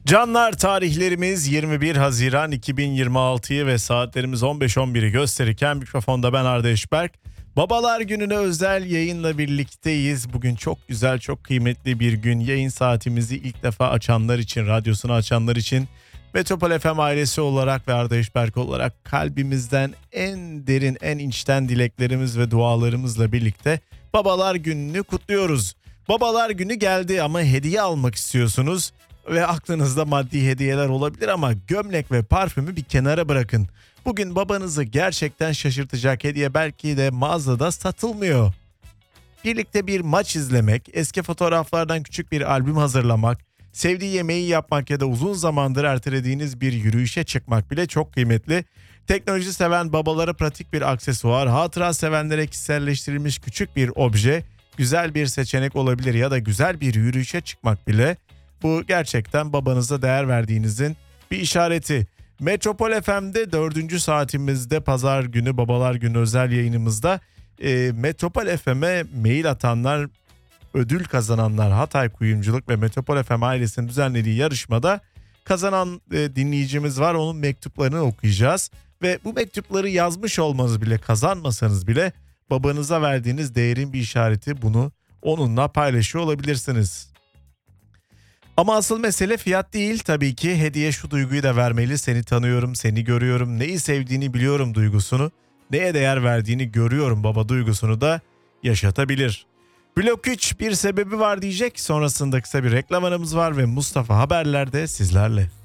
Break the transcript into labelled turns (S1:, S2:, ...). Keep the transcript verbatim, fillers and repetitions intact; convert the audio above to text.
S1: Canlar, tarihlerimiz yirmi bir Haziran iki bin yirmi altıyı ve saatlerimiz on beş on biri gösterirken mikrofonda ben Arda Eşberk. Babalar Günü'ne özel yayınla birlikteyiz. Bugün çok güzel, çok kıymetli bir gün. Yayın saatimizi ilk defa açanlar için, radyosunu açanlar için Metropol F M ailesi olarak ve Arda Eşberk olarak kalbimizden en derin, en içten dileklerimiz ve dualarımızla birlikte Babalar Günü'nü kutluyoruz. Babalar Günü geldi ama hediye almak istiyorsunuz ve aklınızda maddi hediyeler olabilir ama gömlek ve parfümü bir kenara bırakın. Bugün babanızı gerçekten şaşırtacak hediye belki de mağazada satılmıyor. Birlikte bir maç izlemek, eski fotoğraflardan küçük bir albüm hazırlamak, sevdiği yemeği yapmak ya da uzun zamandır ertelediğiniz bir yürüyüşe çıkmak bile çok kıymetli. Teknoloji seven babalara pratik bir aksesuar, hatıra sevenlere kişiselleştirilmiş küçük bir obje, güzel bir seçenek olabilir ya da güzel bir yürüyüşe çıkmak bile. Bu gerçekten babanıza değer verdiğinizin bir işareti. Metropol F M'de dördüncü saatimizde Pazar günü Babalar Günü özel yayınımızda e, Metropol F M'e mail atanlar, ödül kazananlar, Hatay Kuyumculuk ve Metropol F M ailesinin düzenlediği yarışmada kazanan e, dinleyicimiz var. Onun mektuplarını okuyacağız ve bu mektupları yazmış olmanız bile, kazanmasanız bile babanıza verdiğiniz değerin bir işareti. Bunu onunla paylaşıyor olabilirsiniz. Ama asıl mesele fiyat değil tabii ki. Hediye şu duyguyu da vermeli: seni tanıyorum, seni görüyorum, neyi sevdiğini biliyorum duygusunu, neye değer verdiğini görüyorum baba duygusunu da yaşatabilir. Blok üç bir sebebi var diyecek. Sonrasında kısa bir reklam aramız var ve Mustafa Haberler'de sizlerle.